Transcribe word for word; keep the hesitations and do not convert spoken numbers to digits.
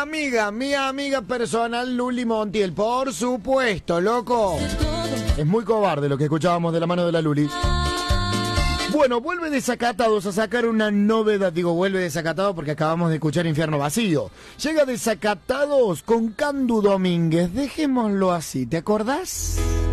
amiga, mi amiga personal Luli Montiel, por supuesto, loco. Es muy cobarde lo que escuchábamos de la mano de la Luli. Bueno, vuelve Desacatados a sacar una novedad. Digo, vuelve Desacatados porque acabamos de escuchar Infierno Vacío. Llega Desacatados con Candu Domínguez. Dejémoslo así, ¿te acordás?